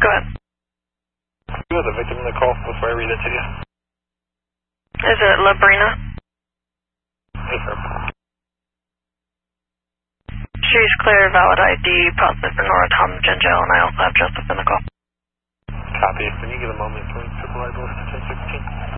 ahead. You have the victim in the call before I read it to you. Is it Labrina? Yes, sir. She's clear, valid ID, positive for Nora Thomas in jail, and I also have Joseph in the call. Copy. Can you give a moment, please? Triple I to 1016.